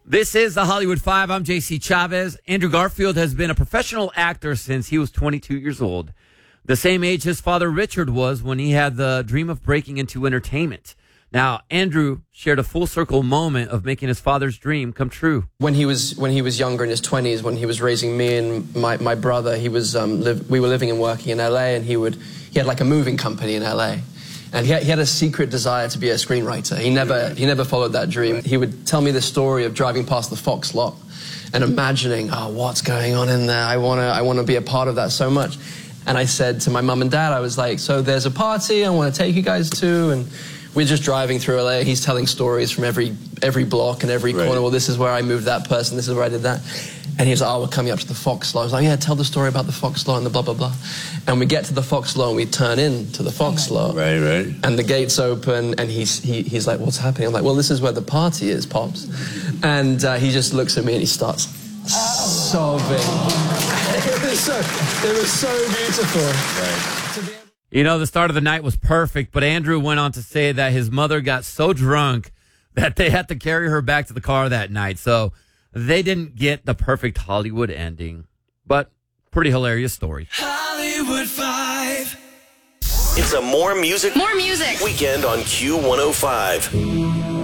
This is the Hollywood Five. I'm JC Chavez. Andrew Garfield has been a professional actor since he was 22 years old, the same age his father Richard was when he had the dream of breaking into entertainment. Now, Andrew shared a full circle moment of making his father's dream come true. When he was younger in his 20s, when he was raising me and my brother, we were living and working in LA, and he had like a moving company in LA. And he had a secret desire to be a screenwriter. He never followed that dream. He would tell me the story of driving past the Fox lot and imagining, oh, what's going on in there? I wanna be a part of that so much. And I said to my mum and dad, I was like, so there's a party I want to take you guys to, and we're just driving through LA. He's telling stories from every block and every corner. Well, this is where I moved that person. This is where I did that. And he was like, oh, we're coming up to the Fox lot. I was like, yeah, tell the story about the Fox lot and the blah, blah, blah. And we get to the Fox lot and we turn into the Fox lot. Right. And the gates open and he's like, what's happening? I'm like, well, this is where the party is, Pops. And he just looks at me and he starts sobbing. It was so beautiful. Right. You know, the start of the night was perfect, but Andrew went on to say that his mother got so drunk that they had to carry her back to the car that night. So they didn't get the perfect Hollywood ending, but pretty hilarious story. Hollywood Five. It's a more music More music. weekend on Q105.